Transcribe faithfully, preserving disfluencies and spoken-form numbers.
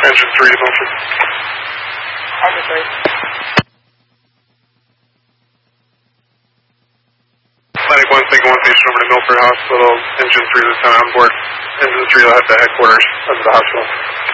Engine three to Milford. Engine three. Atlantic one, Sega one station over to Milford Hospital. Engine three this time on board. Engine three will head to headquarters of the hospital.